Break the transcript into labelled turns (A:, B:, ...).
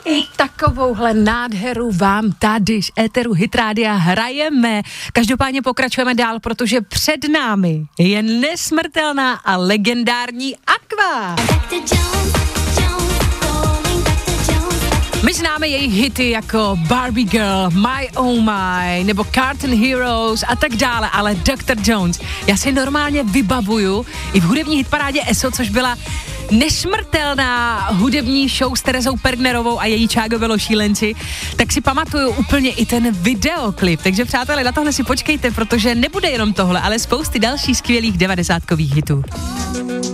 A: I takovouhle nádheru vám tady z éteru Hit Rádia hrajeme. Každopádně pokračujeme dál, protože před námi je nesmrtelná a legendární Aqua. My známe jejich hity jako Barbie Girl, My Oh My, nebo Cartoon Heroes a tak dále, ale Dr. Jones, já si normálně vybavuju i v hudební hitparádě ESO, což byla nesmrtelná hudební show s Terezou Pergnerovou a její Čágo šílenci, tak si pamatuju úplně i ten videoklip. Takže přátelé, na tohle si počkejte, protože nebude jenom tohle, ale spousty dalších skvělých 90kových hitů.